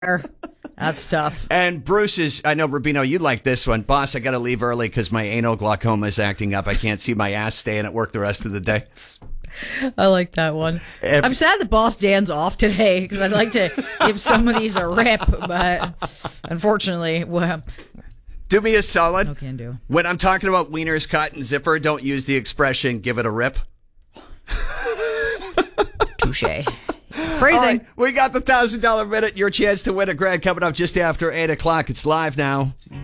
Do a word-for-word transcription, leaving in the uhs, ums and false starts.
That's tough. And Bruce is, I know, Rubino, you like this one. Boss, I got to leave early because my anal glaucoma is acting up. I can't see my ass staying at work the rest of the day. I like that one. If, I'm sad that Boss Dan's off today because I'd like to give some of these a rip, but unfortunately, well, do me a solid. No can do. When I'm talking about wieners, cotton zipper, don't use the expression "give it a rip." Touche. Phrasing. All right, we got the thousand dollar minute. Your chance to win a grand coming up just after eight o'clock. It's live now.